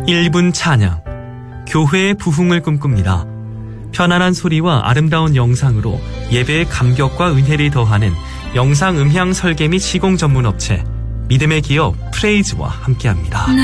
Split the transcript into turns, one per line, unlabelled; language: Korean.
1분 찬양, 교회의 부흥을 꿈꿉니다. 편안한 소리와 아름다운 영상으로 예배의 감격과 은혜를 더하는 영상 음향 설계 및 시공 전문 업체 믿음의 기업 프레이즈와 함께합니다.